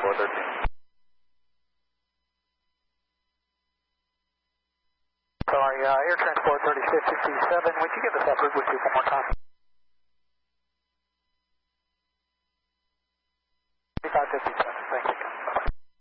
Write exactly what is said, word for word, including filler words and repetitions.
four thirteen. Sorry, uh, Air Transport thirty-six sixty-seven, would you give us that route with you one more time? thirty-five fifty-two.